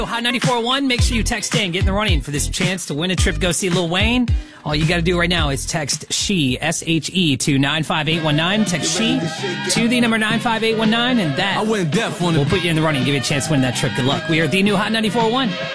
Hot 94.1, make sure you text in, get in the running for this chance to win a trip to go see Lil Wayne. All you got to do right now is text SHE, S-H-E, to 95819. Text SHE to the number 95819, and that I went deaf on it. will put you in the running, give you a chance to win that trip. Good luck. We are the new Hot 94.1.